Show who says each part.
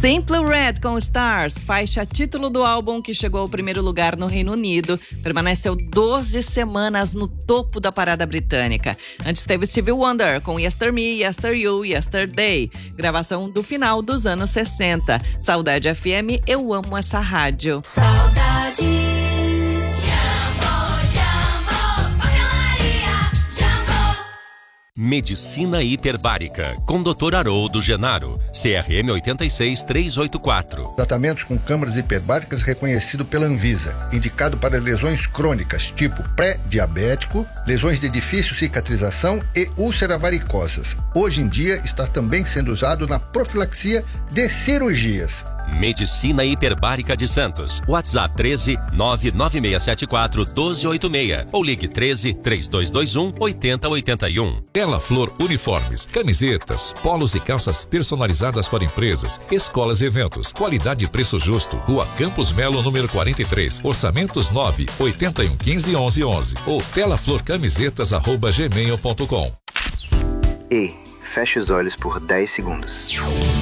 Speaker 1: Simply Red com Stars, faixa título do álbum que chegou ao primeiro lugar no Reino Unido, permaneceu 12 semanas no topo da parada britânica. Antes teve Stevie Wonder com Yester Me, Yester You, Yesterday, gravação do final dos anos 60. Saudade FM, eu amo essa rádio.
Speaker 2: Saudade.
Speaker 3: Medicina Hiperbárica, com Dr. Haroldo Genaro, CRM 86384.
Speaker 4: Tratamentos com câmaras hiperbáricas reconhecido pela Anvisa, indicado para lesões crônicas, tipo pré-diabético, lesões de difícil cicatrização e úlceras varicosas. Hoje em dia está também sendo usado na profilaxia de cirurgias.
Speaker 3: Medicina Hiperbárica de Santos. WhatsApp 13 99674 1286 ou ligue 13 3221 8081.
Speaker 5: Tela Flor Uniformes, camisetas, polos e calças personalizadas para empresas, escolas e eventos. Qualidade e preço justo. Rua Campos Melo, número 43. Orçamentos 9 81 15 11 11 ou telaflorcamisetas@gmail.com.
Speaker 6: E feche os olhos por 10 segundos.